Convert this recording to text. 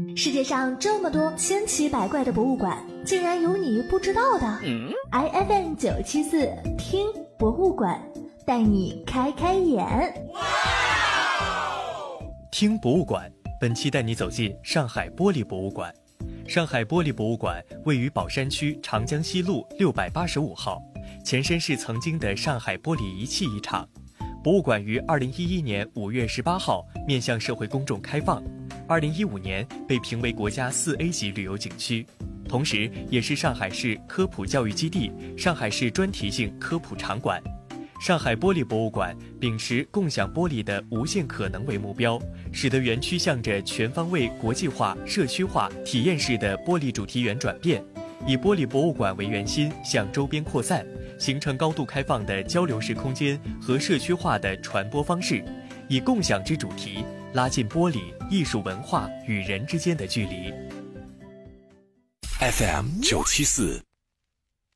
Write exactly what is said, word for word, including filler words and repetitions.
世界上这么多千奇百怪的博物馆，竟然有你不知道的。嗯、I F M 九七四听博物馆，带你开开眼。 听博物馆，本期带你走进上海玻璃博物馆。上海玻璃博物馆位于宝山区长江西路六百八十五号，前身是曾经的上海玻璃仪器一厂。博物馆于二零一一年五月十八号面向社会公众开放，二零一五年被评为国家四 A 级旅游景区，同时也是上海市科普教育基地、上海市专题性科普场馆。上海玻璃博物馆秉持共享玻璃的无限可能为目标，使得园区向着全方位国际化、社区化、体验式的玻璃主题园转变，以玻璃博物馆为圆心向周边扩散，形成高度开放的交流式空间和社区化的传播方式，以共享之主题拉近玻璃艺术文化与人之间的距离。 F M 九七四